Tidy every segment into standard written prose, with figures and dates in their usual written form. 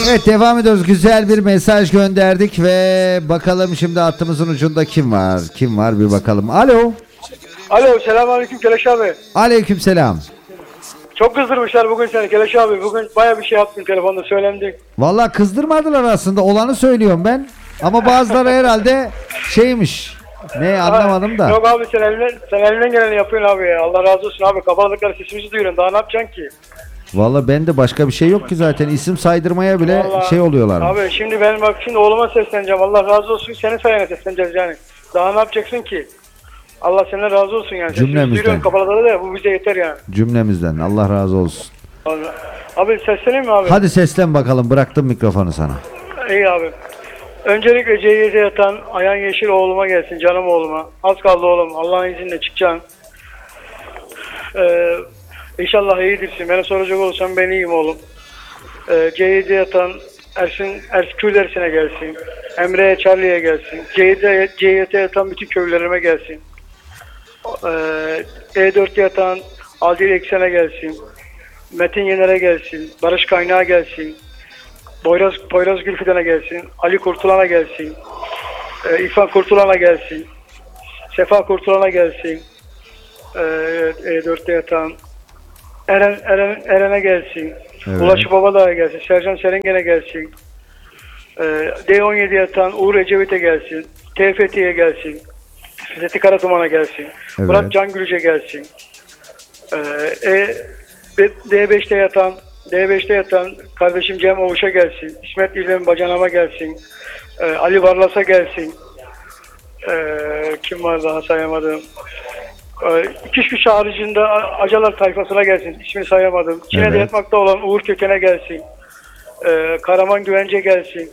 Evet, devam ediyoruz. Güzel bir mesaj gönderdik ve bakalım şimdi hattımızın ucunda kim var? Kim var bir bakalım. Alo. Alo, selamünaleyküm Keleş abi. Aleykümselam. Çok kızdırmışlar bugün seni Keleş abi. Bugün baya bir şey yaptın telefonda söylendi. Vallahi kızdırmadılar aslında. Olanı söylüyorum ben. Ama bazıları herhalde şeymiş. Ne anlamadım da. Yok abi sen elinden geleni yapıyorsun abi ya. Allah razı olsun abi. Kafalıkları sesimizi duyuyorsun. Daha ne yapacaksın ki? Vallahi bende başka bir şey yok ki zaten. İsim saydırmaya bile Vallahi, şey oluyorlar. Abi şimdi ben bak şimdi oğluma sesleneceğim. Allah razı olsun. Senin sayene sesleneceğiz yani. Daha ne yapacaksın ki? Allah senden razı olsun yani. Cümlemizden. Kafalıkları da bu bize yeter yani. Cümlemizden. Allah razı olsun. Abi sesleneyim mi abi? Hadi seslen bakalım. Bıraktım mikrofonu sana. İyi abi. Öncelikle CYT'de yatan Ayhan Yeşil oğluma gelsin, canım oğluma. Az kaldı oğlum, Allah'ın izniyle çıkacaksın. İnşallah iyidirsin. Beni soracak olursan ben iyiyim oğlum. CYT'de yatan Ersin köylerisine gelsin. Emre'ye, Charlie'ye gelsin. CYT'de yatan bütün köylerime gelsin. E4'te yatan Adil Eksen'e gelsin. Metin Yener'e gelsin. Barış Kaynağı gelsin. Poyraz Gülfidan'a gelsin, Ali Kurtulan'a gelsin, İrfan Kurtulan'a gelsin, Sefa Kurtulan'a gelsin, E4'te yatan Eren'e gelsin, Evet. Ulaşı Babadağ'a gelsin, Sercan Serengen'e gelsin, D17'ye yatan Uğur Ecevit'e gelsin, TFT'ye gelsin, Fethi Karatuman'a gelsin, Evet. Murat Cangülüce gelsin, D5'te yatan kardeşim Cem Oğuş'a gelsin. İsmet İlhan Bacanam'a gelsin. Ali Varlas'a gelsin. Kim var daha sayamadım. İkiş güç haricinde Acalar tayfasına gelsin. İsmini sayamadım. Çin'de Evet. yatmakta olan Uğur Köken'e gelsin. Karaman Güvence gelsin.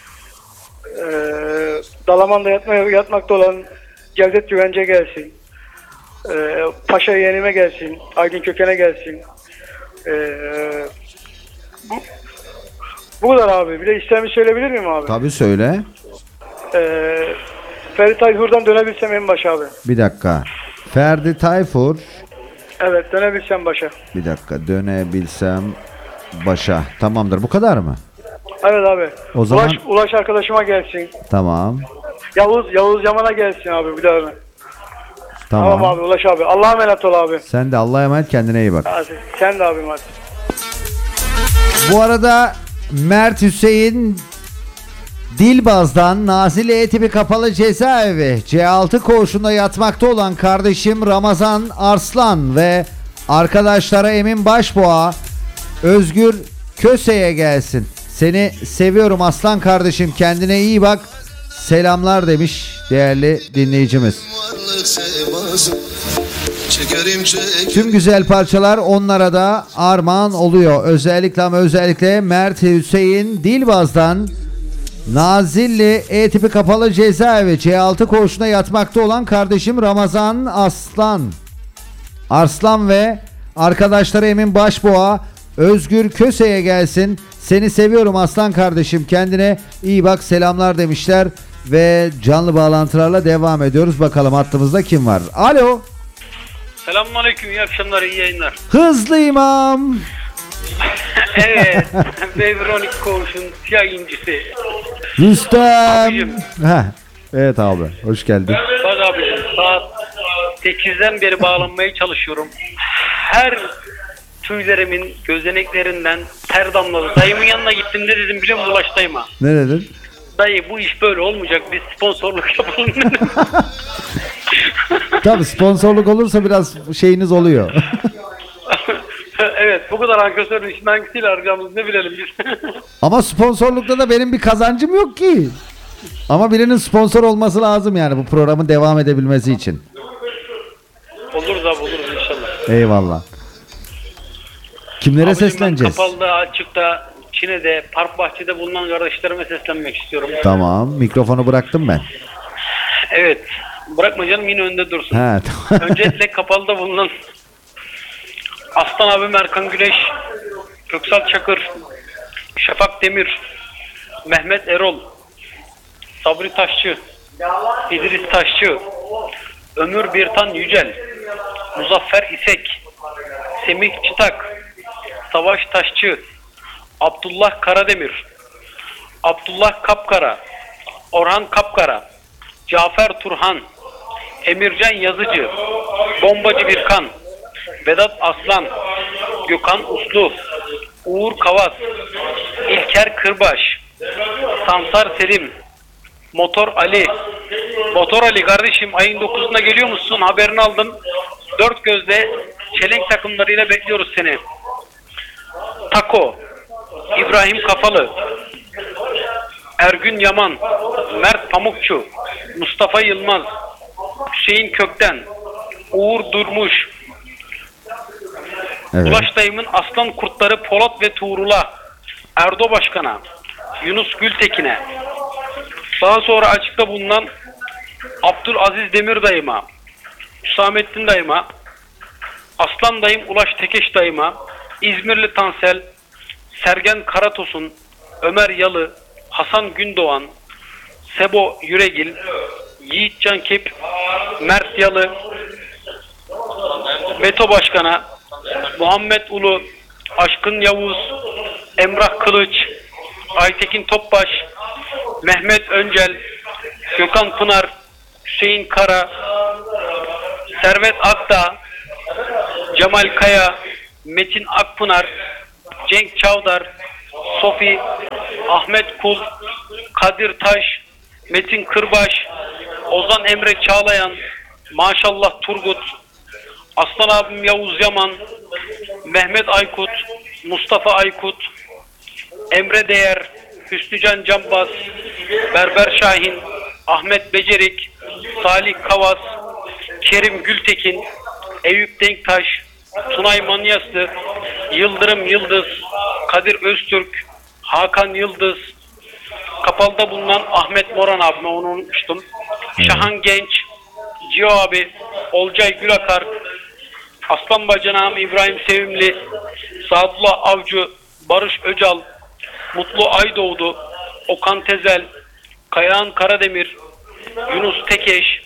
Dalaman'da yatmakta olan Cevdet Güvence gelsin. Paşa Yeğenime gelsin. Aydın Köken'e gelsin. Bu kadar abi. Bir de İslam'ı söyleyebilir miyim abi? Tabii söyle. Ferit Tayfur'dan dönebilsem en başa abi. Bir dakika. Ferdi Tayfur. Evet, dönebilsem başa. Bir dakika, dönebilsem başa. Tamamdır. Bu kadar mı? Evet abi. O zaman- Ulaş arkadaşıma gelsin. Tamam. Yavuz Yaman'a gelsin abi bir daha. Tamam. Tamam abi, Ulaş abi. Allah'a emanet ol abi. Sen de Allah'a emanet, kendine iyi bak. Hadi, sen de abim hadi. Bu arada Mert Hüseyin Dilbaz'dan Nazilli E-Tipi Kapalı Cezaevi C6 koğuşunda yatmakta olan kardeşim Ramazan Arslan ve arkadaşlara Emin Başboğa, Özgür Köse'ye gelsin. Seni seviyorum aslan kardeşim, kendine iyi bak. Selamlar demiş değerli dinleyicimiz. Tüm güzel parçalar onlara da armağan oluyor. Özellikle ama özellikle Mert Hüseyin Dilbaz'dan Nazilli E-Tipi Kapalı Cezaevi C6 koğuşuna yatmakta olan kardeşim Ramazan Arslan ve arkadaşları Emin Başboğa, Özgür Köse'ye gelsin. Seni seviyorum aslan kardeşim, kendine iyi bak, selamlar demişler ve canlı bağlantılarla devam ediyoruz. Bakalım hattımızda kim var? Alo. Selamünaleyküm, iyi akşamlar, iyi yayınlar. Hızlı İmam. Evet, Bevronik Koğuş'un siyah incisi. Rüstem. Abicim. Heh. Evet abi, hoş geldin. Bak abicim, saat 8'den beri bağlanmaya çalışıyorum. Her tüylerimin gözeneklerinden ter damladı. Dayımın yanına gittim, ne dedim biliyor musun Ulaş dayıma? Ne dedin? Dayı bu iş böyle olmayacak, biz sponsorluk yapalım dedim. Tabii sponsorluk olursa biraz şeyiniz oluyor. Evet, bu kadar ankesörün işin hangisiyle arayacağımızı ne bilelim biz. Ama sponsorlukta da benim bir kazancım yok ki. Ama birinin sponsor olması lazım yani bu programın devam edebilmesi için. Oluruz abi, oluruz inşallah. Eyvallah. Kimlere Abicim, sesleneceğiz? ben kapalıda, açıkta, Çin'de, park bahçede bulunan kardeşlerime seslenmek istiyorum. Tamam, mikrofonu bıraktım ben. Evet, bırakma canım, yine önde dursun. He, tamam. Öncelikle kapalıda bulunan Aslan abim Erkan Güneş, Köksal Çakır, Şafak Demir, Mehmet Erol, Sabri Taşçı, İdris Taşçı, Ömür Birtan Yücel, Muzaffer İsek, Semih Çıtak, Savaş Taşçı, Abdullah Karademir, Abdullah Kapkara, Orhan Kapkara, Cafer Turhan, Emircan Yazıcı, Bombacı Birkan, Vedat Aslan, Gökhan Uslu, Uğur Kavas, İlker Kırbaş, Sansar Selim, Motor Ali. Motor Ali kardeşim, ayın 9'unda geliyor musun? Haberini aldım. Dört gözle çelenk takımlarıyla bekliyoruz seni. Tako, İbrahim Kafalı, Ergün Yaman, Mert Pamukçu, Mustafa Yılmaz, Hüseyin Kökten, Uğur Durmuş, Evet. Ulaş dayımın aslan kurtları Polat ve Tuğrul'a, Erdo Başkan'a, Yunus Gültekin'e, daha sonra açıkta bulunan Abdülaziz Demir dayıma, Hüsamettin dayıma, Aslan dayım Ulaş Tekeş dayıma, İzmirli Tansel, Sergen Karatosun, Ömer Yalı, Hasan Gündoğan, Sebo Yüregil, Yiğitcan Kep, Mert Yalı, Beto Başkan'a, Muhammed Ulu, Aşkın Yavuz, Emrah Kılıç, Aytekin Topbaş, Mehmet Öncel, Gökhan Pınar, Hüseyin Kara, Servet Akdağ, Cemal Kaya, Metin Akpınar, Cenk Çavdar, Sofi, Ahmet Kul, Kadir Taş, Metin Kırbaş, Ozan Emre Çağlayan, Maşallah Turgut, Aslan abim Yavuz Yaman, Mehmet Aykut, Mustafa Aykut, Emre Değer, Hüsnücan Cambaz, Berber Şahin, Ahmet Becerik, Salih Kavas, Kerim Gültekin, Eyüp Denktaş, Tunay Manyası, Yıldırım Yıldız, Kadir Öztürk, Hakan Yıldız, Kapalı'da bulunan Ahmet Moran abime, onu unutmuştum. Şahan Genç, Cio abi, Olcay Gülakar, Aslan Bacanağım İbrahim Sevimli, Sadullah Avcı, Barış Öcal, Mutlu Aydoğdu, Okan Tezel, Kayağan Karademir, Yunus Tekeş,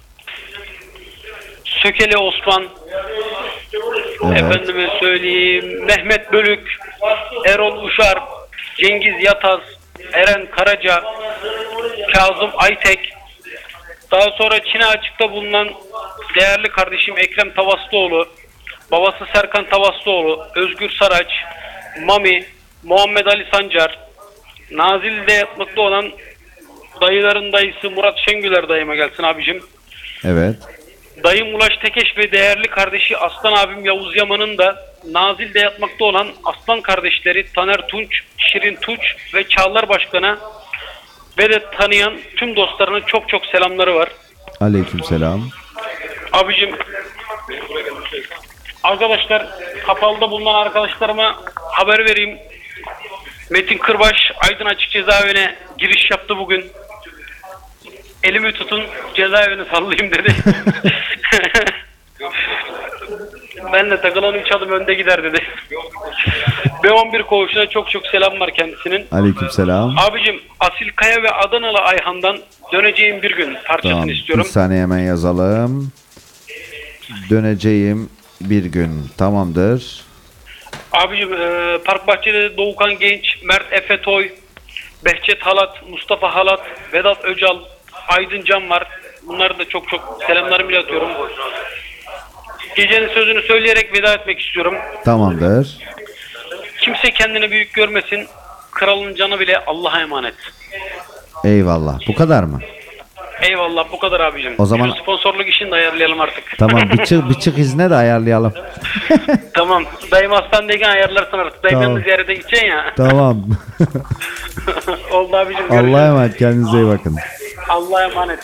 Sökeli Osman, Evet. efendime söyleyeyim, Mehmet Bölük, Erol Uşar, Cengiz Yataz, Eren Karaca, Kazım Aytek, daha sonra Çin'e açıkta bulunan değerli kardeşim Ekrem Tavaslıoğlu, babası Serkan Tavaslıoğlu, Özgür Saraç, Mami, Muhammed Ali Sancar, Nazilli'de yatmakta olan dayıların dayısı Murat Şengüler dayıma gelsin abicim. Evet. Dayım Ulaş Tekeş ve değerli kardeşi Aslan abim Yavuz Yaman'ın da Nazilli'de yatmakta olan aslan kardeşleri Taner Tunç, Şirin Tunç ve Çağlar Başkan'a ve de tanıyan tüm dostlarına çok çok selamları var. Aleykümselam. Abicim, arkadaşlar, Kapalı'da bulunan arkadaşlarıma haber vereyim. Metin Kırbaş Aydın Açık Cezaevine giriş yaptı bugün. Elimi tutun, cezaevine sallayayım dedi. Ben de takılan 3 adım önde gider dedi. B11 koğuşuna çok çok selam var kendisinin. Aleykümselam. Abicim, Asil Kaya ve Adanalı Ayhan'dan Döneceğim Bir Gün parçasını Tamam. istiyorum. Bir saniye hemen yazalım. Döneceğim bir gün. Tamamdır. Abicim, Park Bahçe'de Doğukan Genç, Mert Efe Toy, Behçet Halat, Mustafa Halat, Vedat Öcal, Aydın Can var. Bunları da çok çok selamlarımı iletiyorum. Gecenin sözünü söyleyerek veda etmek istiyorum. Tamamdır. Kimse kendini büyük görmesin. Kralın canı bile Allah'a emanet. Eyvallah. Bu kadar mı? Eyvallah, bu kadar abicim. O zaman- Şu sponsorluk işini de ayarlayalım artık. Tamam. Bir çık izne de ayarlayalım. Tamam. Dayım hastanedeyken ayarlarsın artık. Dayım Tamam. yanını ziyarete gideceksin ya. Tamam. Oldu abicim. Görüşürüz. Allah'a emanet. Kendinize iyi bakın. Allah'a emanet.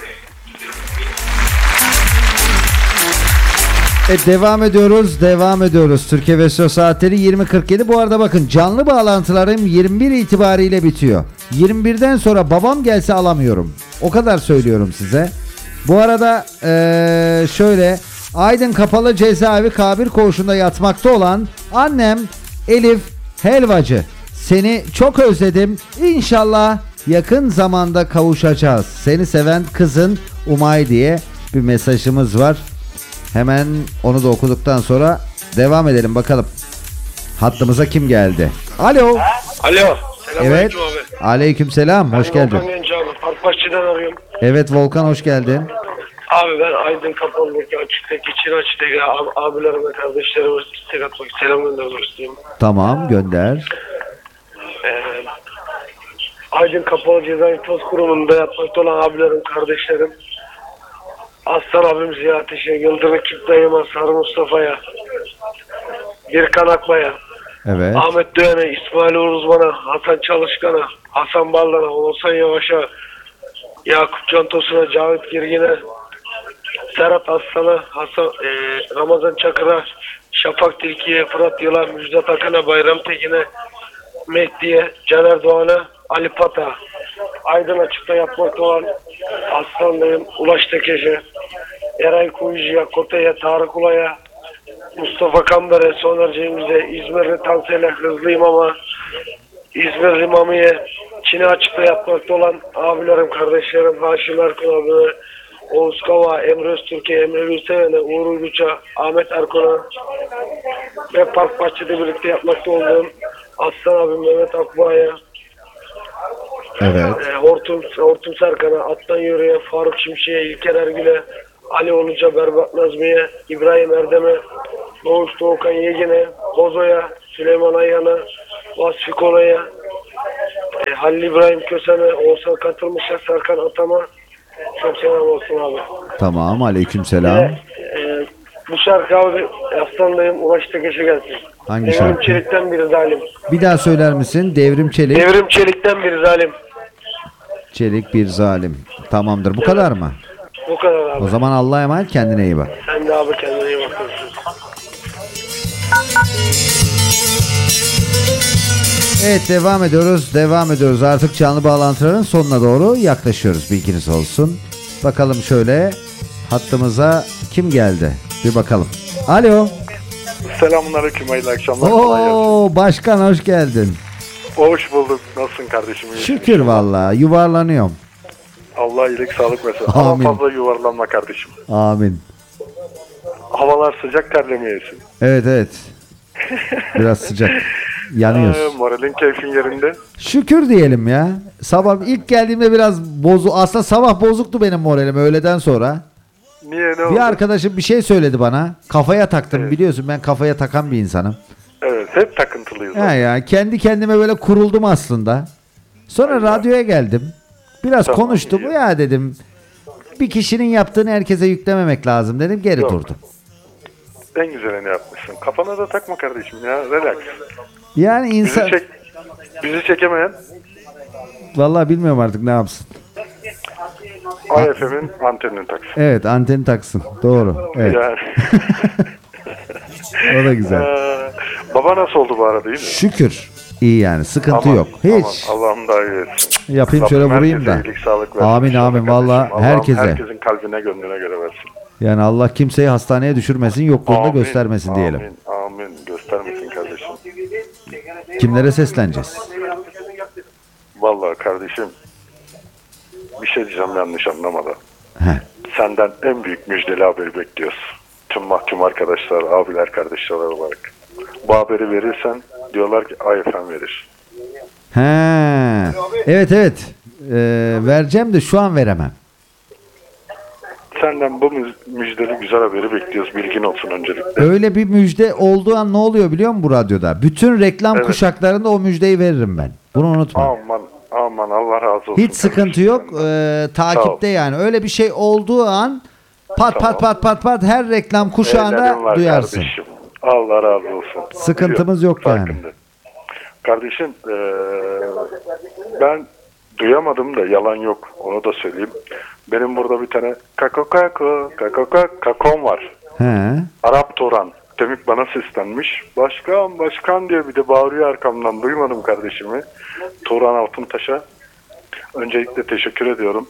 Devam ediyoruz. Türkiye Vesio saatleri 20.47. Bu arada bakın, canlı bağlantılarım 21 itibariyle bitiyor. 21'den sonra babam gelse alamıyorum. O kadar söylüyorum size. Bu arada şöyle, Aydın Kapalı Cezaevi Kabir Koğuşu'nda yatmakta olan annem Elif Helvacı. Seni çok özledim. İnşallah yakın zamanda kavuşacağız. Seni seven kızın Umay diye bir mesajımız var. Hemen onu da okuduktan sonra devam edelim bakalım. Hattımıza kim geldi? Alo. Alo. Evet. Abi. Aleykümselam. Hoş geldin. Volkan Genç abi. Parkbaşçı'dan arıyorum. Evet Volkan, hoş geldin. Abi ben Aydın Kapalı'daki açıktaki Çin açıktaki abilerime, kardeşlerime istek atmak, selam göndermek istiyorum. Tamam, gönder. Aydın Kapalı Cezayir Toz Kurumu'nda yapmakta olan abilerim, kardeşlerim. Aslan abim Ziya Ateş'e, Yıldırım Ekip dayıma, Sarı Mustafa'ya, Birkan Akbay'a, Evet. Ahmet Döğen'e, İsmail Uğur Uzman'a, Hasan Çalışkan'a, Hasan Baldan'a, Oğuzhan Yavaş'a, Yakup Cantos'una, Cavit Girgin'e, Serhat Aslan'a, Ramazan Çakır'a, Şafak Tilki'ye, Fırat Yılan, Müjdat Akın'a, Bayram Tekin'e, Mehdi'ye, Caner Doğan'a, Ali Pata, Aydın Açık'ta yapmakta olan Aslan'dayım, Ulaş Tekeş'e, Eray Kuyucu'ya, Kote'ye, Tarık Ulay'a, Mustafa Kamber'e, Soner Cemiz'e, İzmirli Tansel'e, Hızlı İmam'a, İzmirli Mami'ye, Çin'e Açık'ta yapmakta olan abilerim, kardeşlerim, Haşim Erkun abi'ne, Oğuz Kava, Emre Öztürk'e, Emre Gülseven'e, Uğur Uyguç'a, Ahmet Erkun'a ve Park Bahçe'de birlikte yapmakta olduğum Aslan abim Mehmet Akbağ'a, Evet. Hortum Serkan'a, Atlan Yörü'ye, Faruk Şimşek'e, İlker Ergül'e, Ali Oluca, Berbat Nazmi'ye, İbrahim Erdem'e, Doğuş Doğukan Yegin'e, Bozo'ya, Süleyman Ayhan'a, Vasfi Kola'ya, Halil İbrahim Kösen'e, Oğuzhan Katılmış'a, Serkan Atam'a çok selam olsun abi. Tamam, aleykümselam. Bu şarkı abi Aslan'dayım, Ulaş Tekeş'e gelsin. Hangi Devrim şarkı? Çelik'ten biri zalim. Bir daha söyler misin? Devrim Çelik. Devrim Çelik'ten biri zalim. Çelik bir zalim. Tamamdır. Bu kadar mı? Bu kadar abi. O zaman Allah'a emanet, kendine iyi bak. Sen de abi kendine iyi bakıyorsun. Evet, devam ediyoruz. Devam ediyoruz. Artık canlı bağlantıların sonuna doğru yaklaşıyoruz. Bilginiz olsun. Bakalım şöyle hattımıza kim geldi? Bir bakalım. Alo. Selamünaleyküm, hayırlı akşamlar. Kolay gelsin. Oo, başkan hoş geldin. Hoş bulduk. Nasılsın kardeşim? Şükür vallahi, yuvarlanıyorum. Allah iyilik sağlık versin. Amin. Ama fazla yuvarlanma kardeşim. Amin. Havalar sıcak, terlemeyesin. Evet evet. Biraz sıcak. Yanıyoruz. Moralin, keyfin yerinde. Şükür diyelim ya. Sabah ilk geldiğimde biraz aslında sabah bozuktu benim moralim öğleden sonra. Niye, ne oldu? Bir arkadaşım bir şey söyledi bana. Kafaya taktım, Evet. biliyorsun ben kafaya takan bir insanım. Evet, hep takıntılıyız. Ha ya, kendi kendime böyle kuruldum aslında. Sonra radyoya geldim. Biraz Tamam, konuştum. iyi. Ya dedim, bir kişinin yaptığını herkese yüklememek lazım dedim. Geri Yok. durdum. En güzelini yapmışsın. Kafana da takma kardeşim ya. Relax. Yani insan Bizi çekemeyen vallahi bilmiyorum artık ne yapsın. AFM'in antenini taksın. Evet, anteni taksın. Doğru. Evet. Yani. O da güzel. Baba nasıl oldu bu arada, iyi mi? Şükür. İyi yani. Sıkıntı Aman, yok. Hiç. aman, Allah'ım daha iyi etsin. Yapayım şöyle Rabbim vurayım herkese da. iyilik, sağlık versin. Amin, İnşallah amin. kardeşim. Vallahi Allah'ım herkese. herkesin kalbine, gönlüne göre versin. Yani Allah kimseyi hastaneye düşürmesin, yokluğunda Amin, göstermesin diyelim. Amin, amin. Göstermesin kardeşim. Kimlere sesleneceğiz? Vallahi kardeşim, bir şey diyeceğim yanlış anlamadan. Heh. Senden en büyük müjdeli haberi bekliyoruz. Tüm mahkum arkadaşlar, abiler, kardeşler olarak. Bu haberi verirsen diyorlar ki AFM verir. He. Evet evet. Vereceğim de şu an veremem. Senden bu müjdeli güzel haberi bekliyoruz. Bilgin olsun öncelikle. Öyle bir müjde olduğu an ne oluyor biliyor musun bu radyoda? Bütün reklam Evet. kuşaklarında o müjdeyi veririm ben. Bunu unutma. Aman, aman, Allah razı olsun. Hiç sıkıntı kardeşim yok. senden. Takipte yani. Öyle bir şey olduğu an pat Tamam. pat pat her reklam kuşağında Ellerin var duyarsın. kardeşim. Allah razı olsun. Sıkıntımız yok yani. Farkında. Kardeşim, ben duyamadım da yalan yok. Onu da söyleyeyim. Benim burada bir tane kakom var. He. Arap Toran. Demek bana seslenmiş. Başkan, başkan diye bir de bağırıyor arkamdan. Duymadım kardeşimi. Toran Altıntaş'a. Öncelikle teşekkür ediyorum.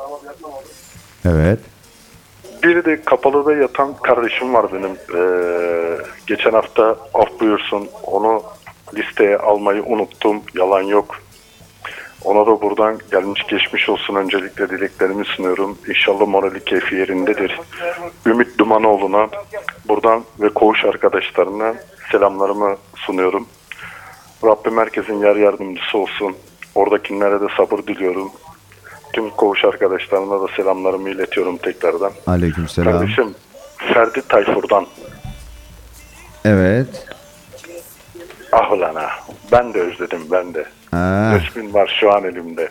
Evet. Bir de kapalıda yatan kardeşim var benim. Geçen hafta af buyursun. Onu listeye almayı unuttum. Yalan yok. Ona da buradan gelmiş geçmiş olsun, öncelikle dileklerimi sunuyorum. İnşallah morali, keyfi yerindedir. Ümit Dumanoğlu'na buradan ve koğuş arkadaşlarına selamlarımı sunuyorum. Rabbim herkesin yar yardımcısı olsun. Oradakilere de sabır diliyorum. Tüm koğuş arkadaşlarına da selamlarımı iletiyorum tekrardan. Aleykümselam. Kardeşim Ferdi Tayfur'dan. Evet. Ah ulan ha. Ben de özledim ben de. Ha, Resmin var şu an elimde.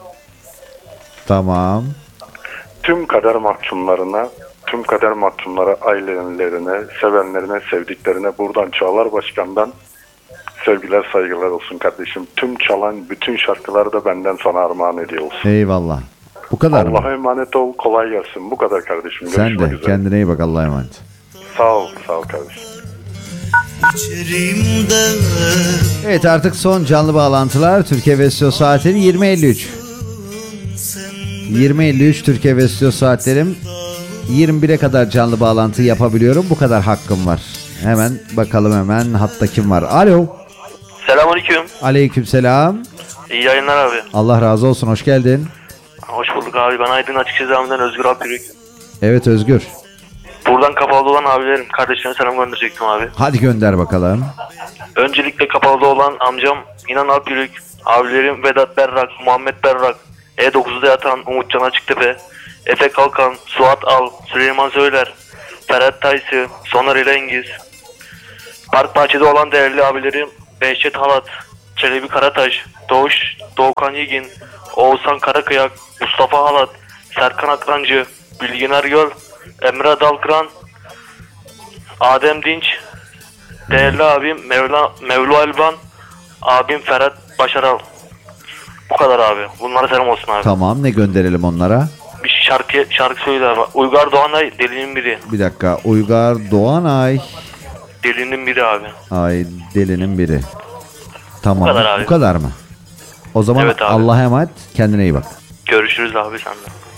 tamam. Tüm kader mahkumlarına, tüm kader mahkumlara, ailelerine, sevenlerine, sevdiklerine buradan Çağlar Başkan'dan sevgiler, saygılar olsun kardeşim. Tüm çalan bütün şarkıları da benden sana armağan ediyor olsun. Eyvallah. Bu kadar mı? Allah'a emanet ol, kolay gelsin. Bu kadar kardeşim. Sen Görüşmek de üzere. kendine iyi bak, Allah'a emanet. Sağ ol kardeşim. Evet, artık son canlı bağlantılar Türkiye ve Stüdyo saatleri 20.53. 20.53 Türkiye ve Stüdyo saatlerim. 21'e kadar canlı bağlantı yapabiliyorum. Bu kadar hakkım var. Hemen bakalım, hemen hatta kim var? Alo. Selamünaleyküm. Aleykümselam. İyi yayınlar abi. Allah razı olsun, hoş geldin. Hoş bulduk abi. Ben Aydın Açık Çizami'den Özgür Alpürük. Evet Özgür. Buradan kapalı olan abilerim, kardeşime selam gönderecektim abi. Hadi gönder bakalım. Öncelikle kapalı olan amcam İnan Alpürük, abilerim Vedat Berrak, Muhammed Berrak, E9'da yatan Umutcan Açıktepe, Efe Kalkan, Suat Al, Süleyman Söyler, Ferhat Taysı, Soner İlengiz. Park Bahçe'de olan değerli abilerim Behçet Halat, Çelebi Karataş, Doğukan Yegin, Oğuzhan Karakıyak, Mustafa Halat, Serkan Akrancı, Bilgin Ergöl, Emre Dalkıran, Adem Dinç, değerli abim Mevlu Elvan, abim Ferhat Başaral. Bu kadar abi. Bunlara selam olsun abi. Tamam, ne gönderelim onlara? Bir şarkı söyle abi. Uygar Doğanay delinin biri. Bir dakika. Uygar Doğanay. Delinin biri abi. Ay, delinin biri. Tamam. Bu kadar abi. Bu kadar mı? O zaman Evet abi. Allah'a emanet. Kendine iyi bak. Görüşürüz abi senden.